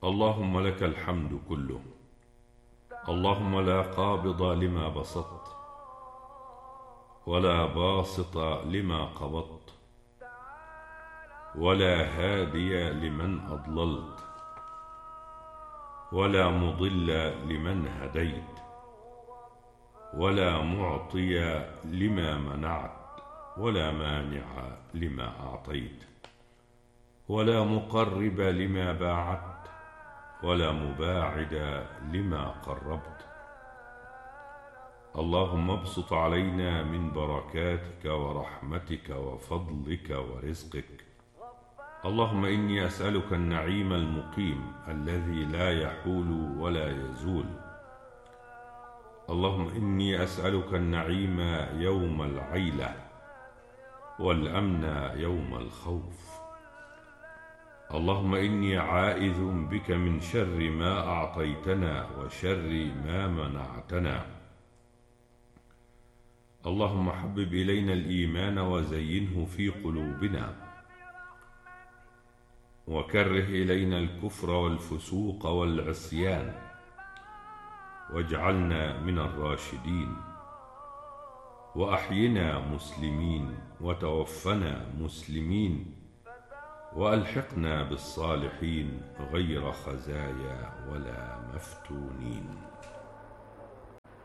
اللهم لك الحمد كله. اللهم لا قابض لما بسطت ولا باسط لما قبضت ولا هادي لمن أضللت ولا مضل لمن هديت ولا معطي لما منعت ولا مانع لما أعطيت ولا مقرب لما باعدت ولا مباعد لما قربت. اللهم ابسط علينا من بركاتك ورحمتك وفضلك ورزقك. اللهم إني أسألك النعيم المقيم الذي لا يحول ولا يزول. اللهم إني أسألك النعيم يوم العيلة والأمن يوم الخوف. اللهم إني عائذ بك من شر ما أعطيتنا وشر ما منعتنا. اللهم حبب إلينا الإيمان وزينه في قلوبنا وكره إلينا الكفر والفسوق والعصيان واجعلنا من الراشدين. وأحينا مسلمين وتوفنا مسلمين وألحقنا بالصالحين غير خزايا ولا مفتونين.